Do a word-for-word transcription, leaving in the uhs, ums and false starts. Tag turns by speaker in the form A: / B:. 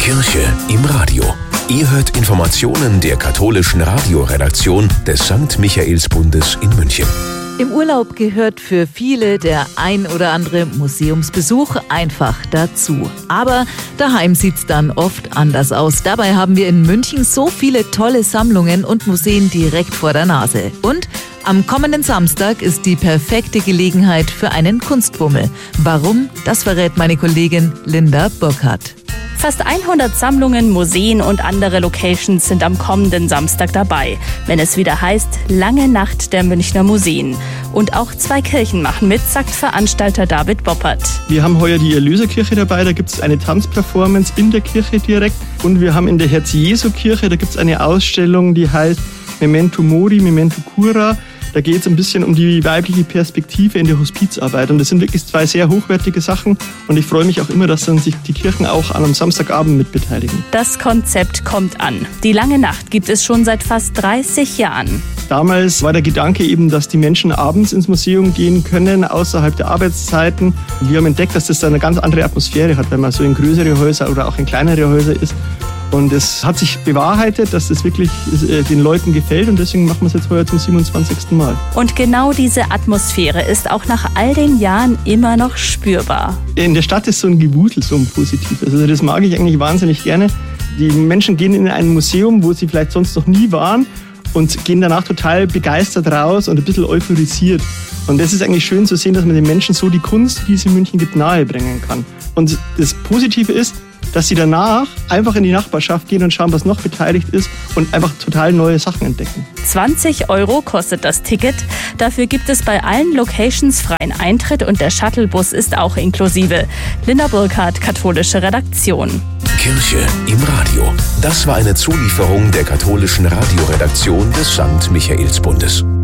A: Kirche im Radio. Ihr hört Informationen der katholischen Radioredaktion des Sankt Michaelsbundes in München.
B: Im Urlaub gehört für viele der ein oder andere Museumsbesuch einfach dazu. Aber daheim sieht's dann oft anders aus. Dabei haben wir in München so viele tolle Sammlungen und Museen direkt vor der Nase. Und am kommenden Samstag ist die perfekte Gelegenheit für einen Kunstbummel. Warum? Das verrät meine Kollegin Linda Burkhardt.
C: Fast hundert Sammlungen, Museen und andere Locations sind am kommenden Samstag dabei, wenn es wieder heißt Lange Nacht der Münchner Museen. Und auch zwei Kirchen machen mit, sagt Veranstalter David Boppert.
D: Wir haben heuer die Erlöserkirche dabei, da gibt es eine Tanzperformance in der Kirche direkt. Und wir haben in der Herz-Jesu-Kirche, da gibt es eine Ausstellung, die heißt Memento Mori, Memento Cura. Da geht es ein bisschen um die weibliche Perspektive in der Hospizarbeit. Und das sind wirklich zwei sehr hochwertige Sachen. Und ich freue mich auch immer, dass dann sich die Kirchen auch an einem Samstagabend mit beteiligen.
C: Das Konzept kommt an. Die Lange Nacht gibt es schon seit fast dreißig Jahren.
D: Damals war der Gedanke eben, dass die Menschen abends ins Museum gehen können, außerhalb der Arbeitszeiten. Wir haben entdeckt, dass das dann eine ganz andere Atmosphäre hat, wenn man so in größere Häuser oder auch in kleinere Häuser ist. Und es hat sich bewahrheitet, dass das wirklich den Leuten gefällt und deswegen machen wir es jetzt heuer zum siebenundzwanzigsten Mal.
C: Und genau diese Atmosphäre ist auch nach all den Jahren immer noch spürbar.
D: In der Stadt ist so ein Gewusel, so ein Positiv. Also das mag ich eigentlich wahnsinnig gerne. Die Menschen gehen in ein Museum, wo sie vielleicht sonst noch nie waren und gehen danach total begeistert raus und ein bisschen euphorisiert. Und das ist eigentlich schön zu sehen, dass man den Menschen so die Kunst, die es in München gibt, nahebringen kann. Und das Positive ist, dass sie danach einfach in die Nachbarschaft gehen und schauen, was noch beteiligt ist und einfach total neue Sachen entdecken.
C: zwanzig Euro kostet das Ticket. Dafür gibt es bei allen Locations freien Eintritt und der Shuttlebus ist auch inklusive. Linda Burkhardt, katholische Redaktion.
A: Kirche im Radio. Das war eine Zulieferung der katholischen Radioredaktion des Sankt Michaelsbundes.